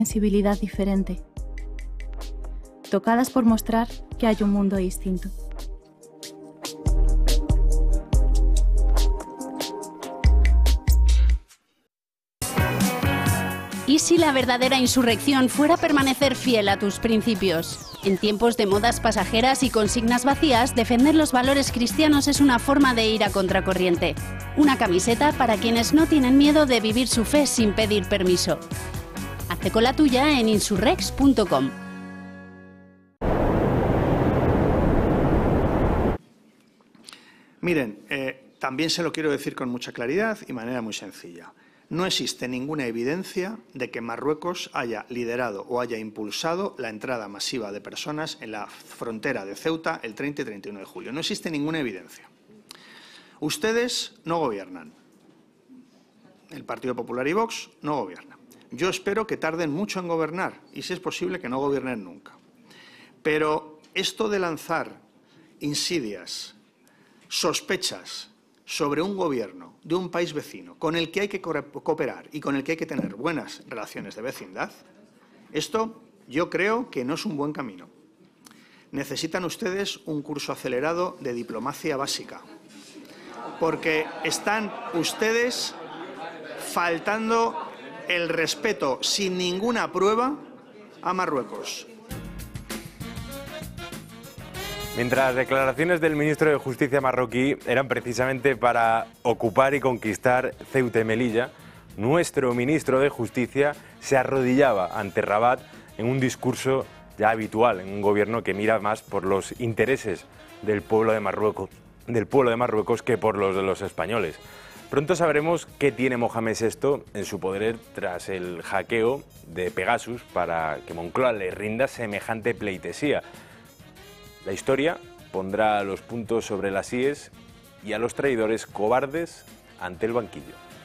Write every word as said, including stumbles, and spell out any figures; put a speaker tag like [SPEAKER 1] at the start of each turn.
[SPEAKER 1] sensibilidad diferente, tocadas por mostrar que hay un mundo distinto.
[SPEAKER 2] ¿Y si la verdadera insurrección fuera permanecer fiel a tus principios? En tiempos de modas pasajeras y consignas vacías, defender los valores cristianos es una forma de ir a contracorriente. Una camiseta para quienes no tienen miedo de vivir su fe sin pedir permiso. Hazte con la tuya en insurrex punto com.
[SPEAKER 3] Miren, eh, también se lo quiero decir con mucha claridad y manera muy sencilla. No existe ninguna evidencia de que Marruecos haya liderado o haya impulsado la entrada masiva de personas en la frontera de Ceuta el treinta y treinta y uno de julio. No existe ninguna evidencia. Ustedes no gobiernan. El Partido Popular y Vox no gobiernan. Yo espero que tarden mucho en gobernar y, si es posible, que no gobiernen nunca. Pero esto de lanzar insidias, sospechas sobre un gobierno de un país vecino con el que hay que cooperar y con el que hay que tener buenas relaciones de vecindad, esto yo creo que no es un buen camino. Necesitan ustedes un curso acelerado de diplomacia básica, porque están ustedes faltando el respeto sin ninguna prueba a Marruecos.
[SPEAKER 4] Mientras las declaraciones del ministro de Justicia marroquí eran precisamente para ocupar y conquistar Ceuta y Melilla, nuestro ministro de Justicia se arrodillaba ante Rabat en un discurso ya habitual en un gobierno que mira más por los intereses del pueblo de Marruecos, del pueblo de Marruecos que por los de los españoles. Pronto sabremos qué tiene Mohamed sexto en su poder tras el hackeo de Pegasus para que Moncloa le rinda semejante pleitesía. La historia pondrá los puntos sobre las íes y a los traidores cobardes ante el banquillo.